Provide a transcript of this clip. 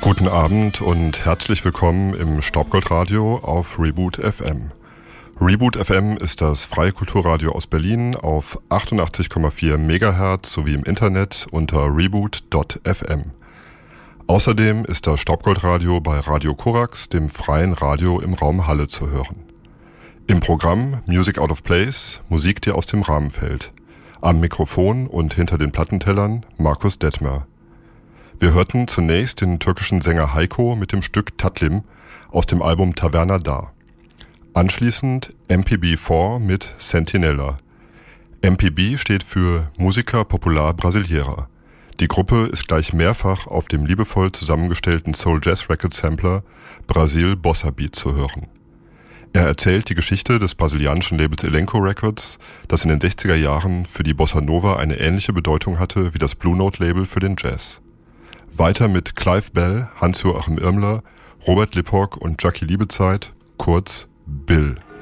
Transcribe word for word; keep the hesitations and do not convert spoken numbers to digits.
Guten Abend und herzlich willkommen im Staubgoldradio auf Reboot F M. Reboot F M ist das freie Kulturradio aus Berlin auf achtundachtzig Komma vier Megahertz sowie im Internet unter reboot Punkt f m. Außerdem ist das Staubgoldradio bei Radio Korax, dem freien Radio im Raum Halle, zu hören. Im Programm Music Out of Place, Musik, die aus dem Rahmen fällt. Am Mikrofon und hinter den Plattentellern Markus Detmer. Wir hörten zunächst den türkischen Sänger Heiko mit dem Stück Tatlim aus dem Album Taverna Da. Anschließend M P B vier mit Sentinella. M P B steht für Música Popular Brasileira. Die Gruppe ist gleich mehrfach auf dem liebevoll zusammengestellten Soul Jazz Record Sampler Brasil Bossa Beat zu hören. Er erzählt die Geschichte des brasilianischen Labels Elenco Records, das in den sechziger Jahren für die Bossa Nova eine ähnliche Bedeutung hatte wie das Blue Note Label für den Jazz. Weiter mit Clive Bell, Hans-Joachim Irmler, Robert Lippock und Jackie Liebezeit, kurz Bill.